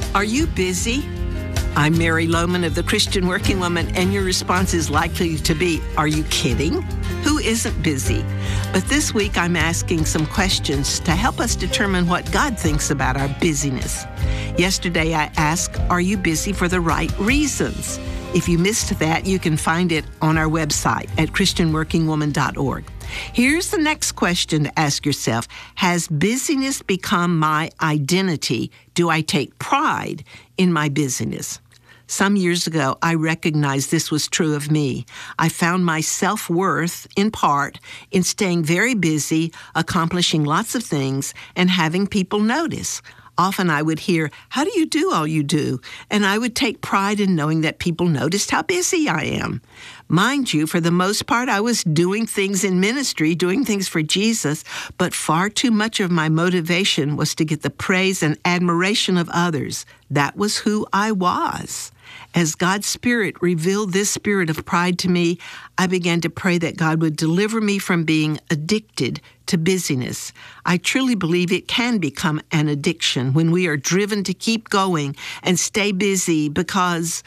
Are you busy? I'm Mary Lohman of the Christian Working Woman, and your response is likely to be, are you kidding? Who isn't busy? But this week I'm asking some questions to help us determine what God thinks about our busyness. Yesterday I asked, are you busy for the right reasons? If you missed that, you can find it on our website at christianworkingwoman.org. Here's the next question to ask yourself. Has busyness become my identity? Do I take pride in my busyness? Some years ago, I recognized this was true of me. I found my self-worth, in part, in staying very busy, accomplishing lots of things, and having people notice. Often I would hear, how do you do all you do? And I would take pride in knowing that people noticed how busy I am. Mind you, for the most part, I was doing things in ministry, doing things for Jesus, but far too much of my motivation was to get the praise and admiration of others. That was who I was. As God's Spirit revealed this spirit of pride to me, I began to pray that God would deliver me from being addicted to busyness. I truly believe it can become an addiction when we are driven to keep going and stay busy because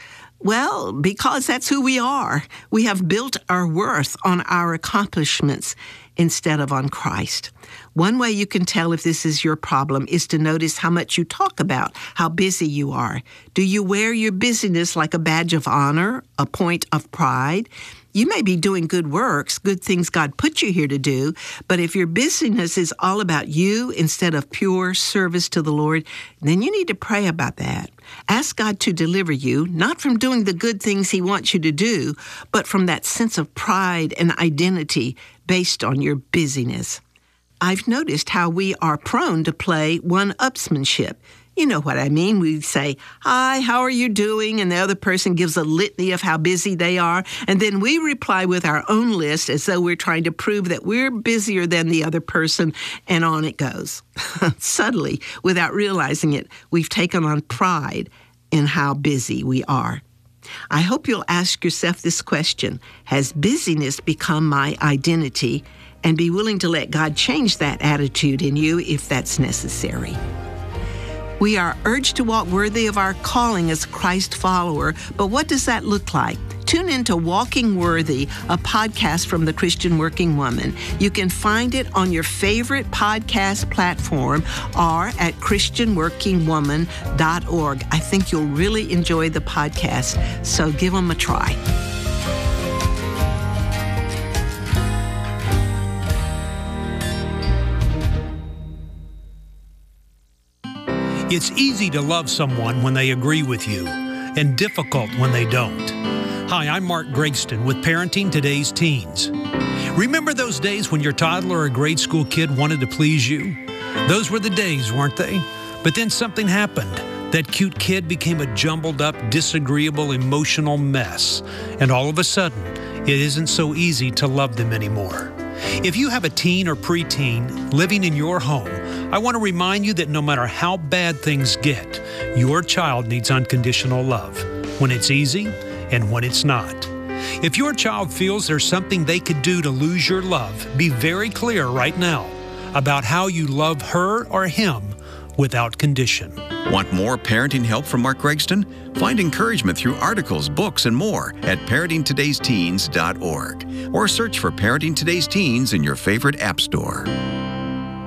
that's who we are. We have built our worth on our accomplishments instead of on Christ. One way you can tell if this is your problem is to notice how much you talk about how busy you are. Do you wear your busyness like a badge of honor, a point of pride? You may be doing good works, good things God put you here to do, but if your busyness is all about you instead of pure service to the Lord, then you need to pray about that. Ask God to deliver you, not from doing the good things He wants you to do, but from that sense of pride and identity based on your busyness. I've noticed how we are prone to play one-upsmanship. You know what I mean. We say, hi, how are you doing? And the other person gives a litany of how busy they are. And then we reply with our own list as though we're trying to prove that we're busier than the other person, and on it goes. Subtly, without realizing it, we've taken on pride in how busy we are. I hope you'll ask yourself this question. Has busyness become my identity? And be willing to let God change that attitude in you if that's necessary. We are urged to walk worthy of our calling as a Christ follower, but what does that look like? Tune into Walking Worthy, a podcast from the Christian Working Woman. You can find it on your favorite podcast platform or at christianworkingwoman.org. I think you'll really enjoy the podcast, so give them a try. It's easy to love someone when they agree with you, and difficult when they don't. Hi, I'm Mark Gregston with Parenting Today's Teens. Remember those days when your toddler or grade school kid wanted to please you? Those were the days, weren't they? But then something happened. That cute kid became a jumbled up, disagreeable, emotional mess. And all of a sudden, it isn't so easy to love them anymore. If you have a teen or preteen living in your home, I want to remind you that no matter how bad things get, your child needs unconditional love, when it's easy and when it's not. If your child feels there's something they could do to lose your love, be very clear right now about how you love her or him without condition. Want more parenting help from Mark Gregston? Find encouragement through articles, books, and more at parentingtodaysteens.org or search for Parenting Today's Teens in your favorite app store.